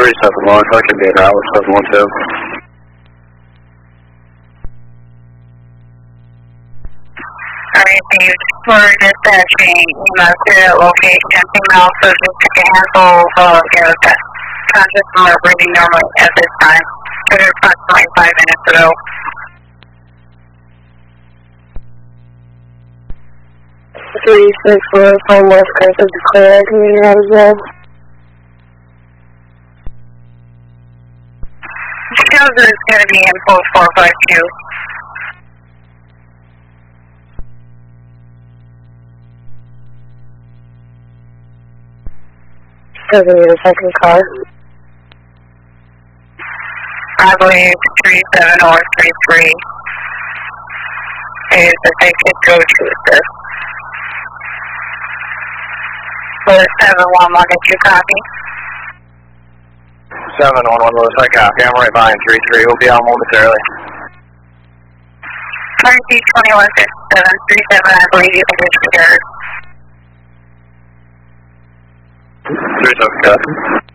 37 I can be an hour 712. Alright, thank you for dispatching email to that location. Female subject took a handful of gas conscious and are breathing normally at this time. Triggered approximately 5 minutes ago. 3645 West Coast of Declare Community Housing. Shelter is going to be in post 452. Doesn't need a second car. I believe 37 or 33 is that they could go to this. Lewis 711, did you copy? 711 Lewis, I copy. I'm right behind 33. We'll be out momentarily. Currency 216737, I believe you can disregard. 37 copy.